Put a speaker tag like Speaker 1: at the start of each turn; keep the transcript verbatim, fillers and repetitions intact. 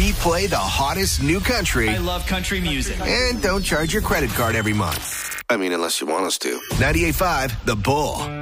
Speaker 1: we play the hottest new country.
Speaker 2: I love country music.
Speaker 1: And don't charge your credit card every month. I mean, unless you want us to. ninety-eight point five, The Bull.